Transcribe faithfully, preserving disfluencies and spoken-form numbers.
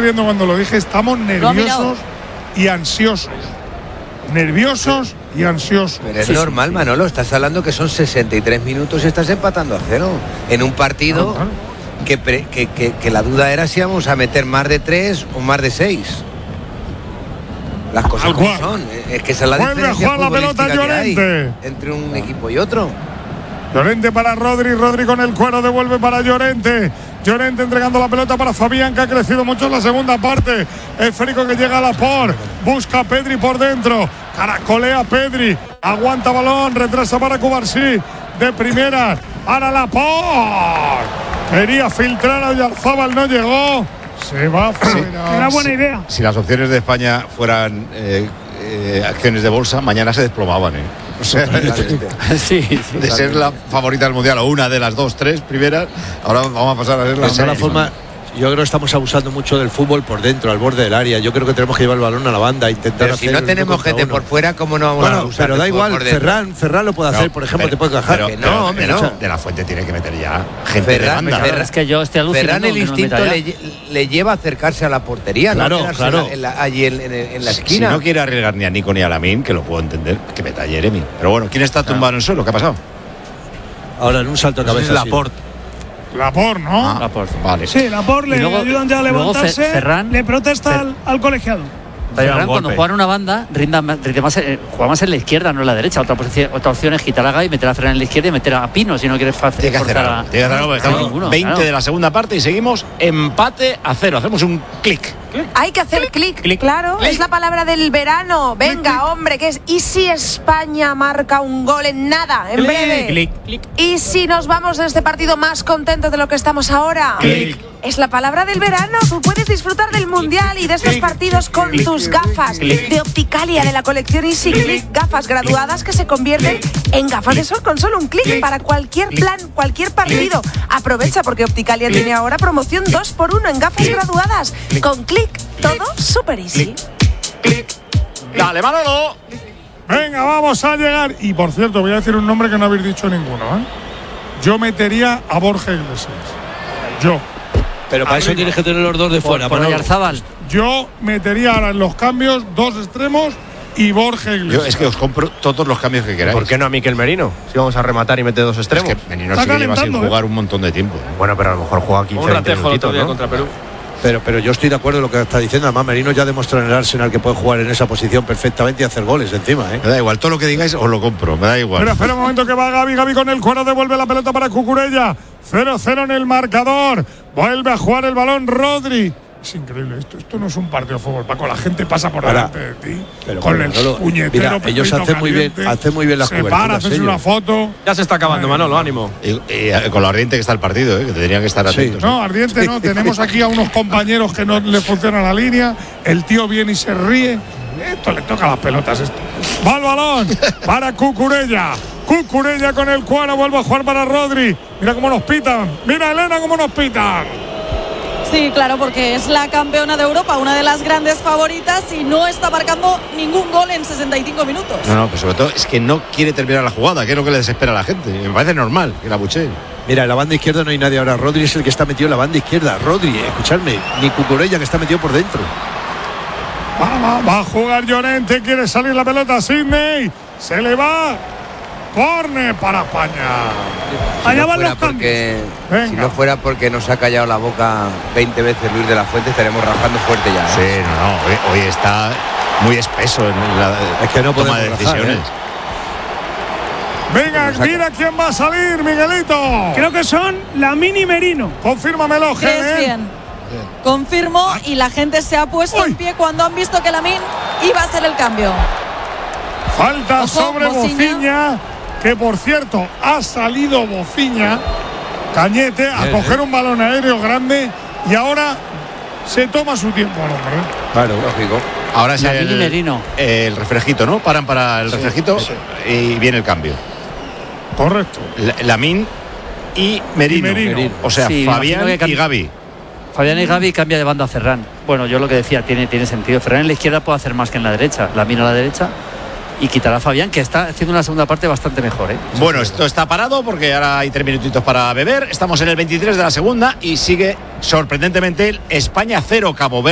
riendo cuando lo dije. Estamos nerviosos y ansiosos. Nerviosos y ansiosos. Pero es sí, normal, sí. Manolo, estás hablando que son sesenta y tres minutos y estás empatando a cero en un partido no, claro. que, pre, que, que, que la duda era si íbamos a meter más de tres o más de seis. Las cosas Al como cual. son. Es que esa es la Vuelve diferencia a jugar la pelota Llorente entre un equipo y otro. Llorente para Rodri, Rodri con el cuero, devuelve para Llorente. Llorente entregando la pelota para Fabián, que ha crecido mucho en la segunda parte. Esférico que llega a Laporte, busca a Pedri por dentro, caracolea Pedri, aguanta balón, retrasa para Cubarsí, de primera para Laporte. Quería filtrar a Oyarzabal, no llegó. Se va fuera. Era buena idea. Si, si las opciones de España fueran eh, eh, acciones de bolsa, mañana se desplomaban, ¿eh? O sea, sí, sí, de ser la favorita del mundial o una de las dos, tres primeras, ahora vamos a pasar a ser la de todas formas, yo creo que estamos abusando mucho del fútbol por dentro, al borde del área. Yo creo que tenemos que llevar el balón a la banda, intentar pero hacer si no tenemos gente por fuera, ¿cómo no vamos bueno, a usar? Pero da igual, Ferran, Ferran lo puede hacer, no, por ejemplo, pero, te puede cajar. Pero, que no, pero, hombre, pero, no. De la Fuente tiene que meter ya gente Ferran, de banda. Ferran, es que yo estoy alucinando. Ferran el instinto no le, le lleva a acercarse a la portería, claro, no claro. En la, allí en, en, en la esquina. Si no quiere arriesgar ni a Nico ni a Lamine, que lo puedo entender, que meta a Jeremy. Pero bueno, ¿quién está tumbado en el suelo? ¿Qué ha pasado? Ahora en un salto de cabeza. Es Laporte. Laporte, ¿no? Ah, Laporte. Vale. Sí, Laporte le luego, ayudan ya a levantarse. Ferran, le protesta Fer, al, al colegiado. Ferran, cuando juega en una banda, rinda, rinde más, eh, juega más en la izquierda, no en la derecha. Otra, posición, otra opción es quitar a Gai, meter a Ferran en la izquierda y meter a Pino si no quieres hacer. Tiene que hacer algo. A, Tiene que hacer algo, estamos ninguno, veinte claro. de la segunda parte y seguimos empate a cero. Hacemos un clic. Hay que hacer clic, clic, claro, clic. es la palabra del verano. Venga, hombre, que es ¿y si España marca un gol en nada, en clic, breve? Clic, clic. ¿Y si nos vamos de este partido más contentos de lo que estamos ahora? Clic. Es la palabra del verano. Tú puedes disfrutar del mundial y de estos partidos con tus gafas de Opticalia de la colección Easy Click, gafas graduadas que se convierten en gafas de sol con solo un clic para cualquier plan, cualquier partido. Aprovecha porque Opticalia tiene ahora promoción dos por uno en gafas graduadas. Con clic, todo super easy. Dale, Manolo. Venga, vamos a llegar. Y por cierto, voy a decir un nombre que no habéis dicho ninguno, ¿eh? Yo metería a Borja Iglesias. Yo. Pero para Arriba. eso tienes que tener los dos de fuera. Por Manolo. Oyarzabal. Yo metería ahora en los cambios dos extremos y Borja Iglesias. Yo es que os compro todos los cambios que queráis. ¿Por qué no a Miquel Merino? Si vamos a rematar y mete dos Es extremos. que Menino Está sí que lleva sin calentando, jugar un montón de tiempo. Bueno, pero a lo mejor juega quince Un ratejo el minutitos, otro día ¿no? contra Perú. Pero, pero yo estoy de acuerdo en lo que está diciendo. Además, Merino ya demostró en el Arsenal que puede jugar en esa posición perfectamente y hacer goles encima, ¿eh? Me da igual, todo lo que digáis os lo compro, me da igual. Pero espera un momento que va Gavi, Gavi con el cuero, devuelve la pelota para Cucurella. cero cero en el marcador. Vuelve a jugar el balón Rodri. Es increíble esto, esto no es un partido de fútbol, Paco, la gente pasa por Ahora, delante de ti pero con bueno, el Manolo, puñetero mira, ellos pepito hacen muy bien- caliente, hacen muy bien las se para, coberturas, haces ellos. una foto. Ya se está acabando, Manolo, ánimo. Y, y, eh, con lo ardiente que está el partido, ¿eh? Que tendrían que estar Sí. atentos. No, ardiente no, tenemos aquí a unos compañeros que no le funciona la línea, el tío viene y se ríe. Esto le toca las pelotas esto. Va el balón para Cucurella. Cucurella con el cuero, vuelve a jugar para Rodri. Mira cómo nos pitan. Mira Elena cómo nos pitan. Sí, claro, porque es la campeona de Europa, una de las grandes favoritas y no está marcando ningún gol en sesenta y cinco minutos. No, no, pero sobre todo es que no quiere terminar la jugada, que es lo que le desespera a la gente. Me parece normal que la bucheen. Mira, en la banda izquierda no hay nadie ahora. Rodri es el que está metido en la banda izquierda. Rodri, escuchadme, ni Cucurella que está metido por dentro. Va, va, va a jugar Llorente, quiere salir la pelota, Sidney. Se le va. Córner para España. Si Allá no van fuera los cambios. porque, Venga. si no fuera porque nos ha callado la boca veinte veces Luis de la Fuente, estaremos rajando fuerte ya, ¿eh? Sí, no, no, hoy, hoy está muy espeso en la Es que no toma podemos de rajar, decisiones. ¿eh? Venga, mira quién va a salir, Miguelito. Creo que son Lamine y Merino. Confírmamelo, ¿Crees Helen. bien? Confirmo y la gente se ha puesto Uy. en pie cuando han visto que Lamine iba a hacer el cambio. Falta Ojo, sobre Bociña. Bociña, que por cierto ha salido Bociña, Cañete, a Bien, coger eh. un balón aéreo grande y ahora se toma su tiempo al hombre. Claro. Lógico. Ahora es Lamine y el, Merino. el refresquito, ¿no? Paran para el refresquito y viene el cambio. Correcto. La- Lamine y Merino. Y Merino. O sea, Sí, me Fabián imagino que y cam- Gavi. Fabián y Gavi cambia de banda a Ferran. Bueno, yo lo que decía, tiene, tiene sentido. Ferran en la izquierda puede hacer más que en la derecha. Lamine a la derecha y quitará a Fabián, que está haciendo una segunda parte bastante mejor, ¿eh? Bueno, esto está parado porque ahora hay tres minutitos para beber. Estamos en el veintitrés de la segunda y sigue sorprendentemente el España cero, Cabo Verde.